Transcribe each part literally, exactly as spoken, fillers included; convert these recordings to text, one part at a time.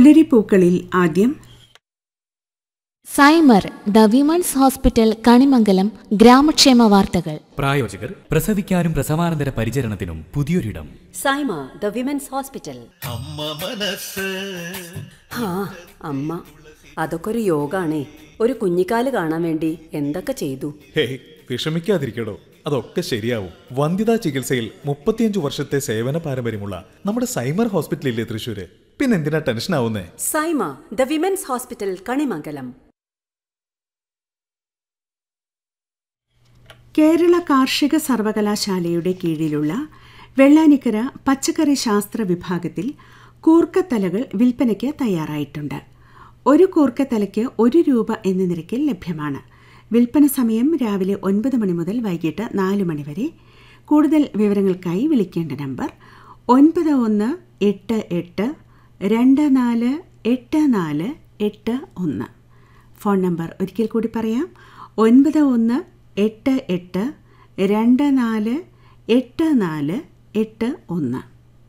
പുലരിപ്പൂക്കളിൽ ആദ്യം സൈമർ the women's hospital Kanimangalam ഗ്രാമക്ഷേമ വാർത്തകൾ. പ്രായോജകർ പ്രസവിക്കാനും പ്രസവാനന്തര പരിചരണത്തിനും പുതിയൊരിടം. Saima the women's hospital. അമ്മ മനസ്സ് ആ അമ്മ അതൊക്കെ ഒരു യോഗാണേ. ഒരു കുഞ്ഞിക്കാല് കാണാൻ വേണ്ടി എന്തൊക്കെ ചെയ്തു. ഹേയ് വിഷമിക്കാതിരിക്കടോ, അതൊക്കെ ശരിയാവും. വന്ധ്യതാ ചികിത്സയിൽ മുപ്പത്തിയഞ്ചു വർഷത്തെ സേവന പാരമ്പര്യമുള്ള നമ്മുടെ സൈമർ ഹോസ്പിറ്റലില്ലേ തൃശ്ശൂര്. പിന്നെന്തിനാ ടെൻഷൻ ആവുന്നേ? Saima the women's hospital Kanimangalam. Kerala കാർഷിക സർവകലാശാലയുടെ കീഴിലുള്ള വെള്ളാനിക്കര പച്ചക്കറി ശാസ്ത്ര വിഭാഗത്തിൽ കൂർക്കത്തലകൾ വിൽപ്പനയ്ക്ക് തയ്യാറായിട്ടുണ്ട്. ഒരു കൂർക്കത്തലയ്ക്ക് ഒരു രൂപ എന്ന നിരക്കിൽ ലഭ്യമാണ്. വിൽപ്പന സമയം രാവിലെ ഒൻപത് മണി മുതൽ വൈകിട്ട് നാല് മണി വരെ. കൂടുതൽ വിവരങ്ങൾക്കായി വിളിക്കേണ്ട നമ്പർ ഒൻപത് ഒന്ന് എട്ട് എട്ട് രണ്ട് നാല് എട്ട് നാല് എട്ട് ഒന്ന്. ഫോൺ നമ്പർ ഒരിക്കൽ കൂടി പറയാം: ഒൻപത് ഒന്ന് എട്ട് എട്ട് രണ്ട് നാല് എട്ട് നാല് എട്ട് ഒന്ന്.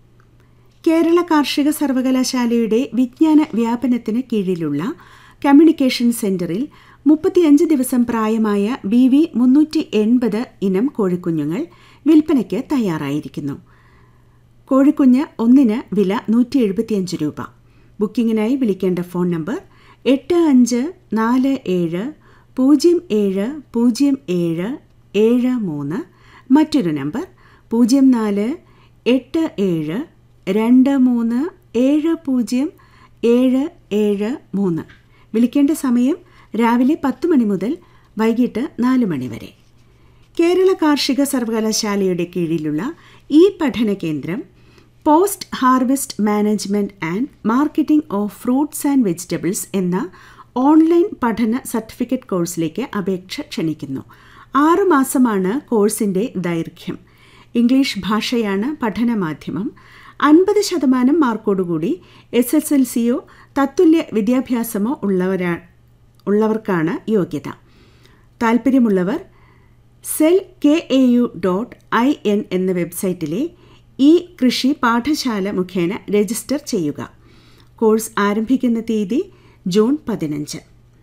കേരള കാർഷിക സർവകലാശാലയുടെ വിജ്ഞാന വ്യാപനത്തിന് കീഴിലുള്ള കമ്മ്യൂണിക്കേഷൻ സെന്ററിൽ മുപ്പത്തിയഞ്ച് ദിവസം പ്രായമായ ബി വി മുന്നൂറ്റി എൺപത് ഇനം കോഴിക്കുഞ്ഞുങ്ങൾ വിൽപ്പനയ്ക്ക് തയ്യാറായിരിക്കുന്നു. കോഴിക്കുഞ്ഞ് ഒന്നിന് വില നൂറ്റി എഴുപത്തിയഞ്ച് രൂപ. ബുക്കിങ്ങിനായി വിളിക്കേണ്ട ഫോൺ നമ്പർ എട്ട് അഞ്ച് നാല് ഏഴ് പൂജ്യം ഏഴ് പൂജ്യം ഏഴ് ഏഴ് മൂന്ന്. മറ്റൊരു നമ്പർ പൂജ്യം നാല് എട്ട് ഏഴ് രണ്ട് മൂന്ന് ഏഴ് പൂജ്യം ഏഴ് ഏഴ് മൂന്ന്. വിളിക്കേണ്ട സമയം രാവിലെ പത്ത് മണി മുതൽ വൈകിട്ട് നാല് മണി വരെ. കേരള കാർഷിക സർവകലാശാലയുടെ കീഴിലുള്ള ഈ പഠന കേന്ദ്രം post harvest management and marketing of fruits and vegetables എന്ന ഓൺലൈൻ പഠന സർട്ടിഫിക്കറ്റ് കോഴ്സിലേക്ക് അപേക്ഷ ക്ഷണിക്കുന്നു. ആറുമാസമാണ് കോഴ്സിൻ്റെ ദൈർഘ്യം. ഇംഗ്ലീഷ് ഭാഷയാണ് പഠനമാധ്യമം. അൻപത് ശതമാനം മാർക്കോടുകൂടി എസ് എസ് എൽ സിയോ തത്തുല്യ വിദ്യാഭ്യാസമോ ഉള്ളവരാ ഉള്ളവർക്കാണ് യോഗ്യത. താൽപ്പര്യമുള്ളവർ cell K A U dot I N എന്ന വെബ്സൈറ്റിലെ ഈ കൃഷി പാഠശാല മുഖേന രജിസ്റ്റർ ചെയ്യുക. കോഴ്സ് ആരംഭിക്കുന്ന തീയതി ജൂൺ പതിനഞ്ച്.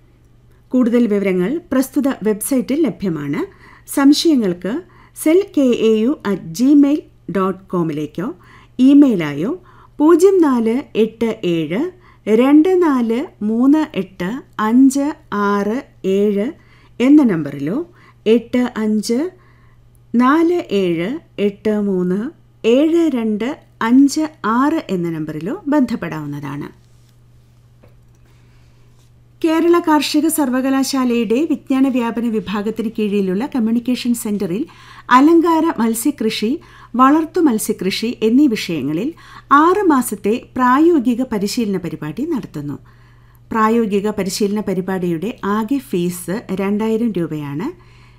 കൂടുതൽ വിവരങ്ങൾ പ്രസ്തുത വെബ്സൈറ്റിൽ ലഭ്യമാണ്. സംശയങ്ങൾക്ക് cell K A U at Gmail dot കോമിലേക്കോ ഇമെയിലായോ പൂജ്യം നാല് എട്ട് ഏഴ് രണ്ട് നാല് മൂന്ന് എട്ട് അഞ്ച് ആറ് ഏഴ് എന്ന നമ്പറിലോ എട്ട് അഞ്ച് നാല് ഏഴ് എട്ട് മൂന്ന് ഏഴ് രണ്ട് അഞ്ച് ആറ് എന്ന നമ്പറിലോ ബന്ധപ്പെടാവുന്നതാണ്. കേരള കാർഷിക സർവകലാശാലയുടെ വിജ്ഞാന വ്യാപന വിഭാഗത്തിന് കീഴിലുള്ള കമ്മ്യൂണിക്കേഷൻ സെന്ററിൽ അലങ്കാര മത്സ്യകൃഷി, വളർത്തു മത്സ്യകൃഷി എന്നീ വിഷയങ്ങളിൽ ആറ് മാസത്തെ പ്രായോഗിക പരിശീലന പരിപാടി നടത്തുന്നു. പ്രായോഗിക പരിശീലന പരിപാടിയുടെ ആകെ ഫീസ് രണ്ടായിരം രൂപയാണ്.